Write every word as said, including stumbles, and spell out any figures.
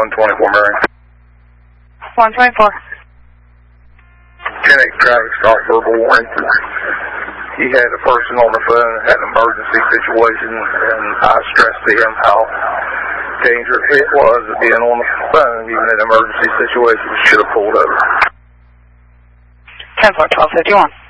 one twenty-four, Mary. one twenty-four. ten eight traffic stop, verbal warning. He had a person on the phone, had an emergency situation, and I stressed to him how dangerous it was of being on the phone, even in an emergency situation. Should have pulled over. ten four, twelve fifty-one.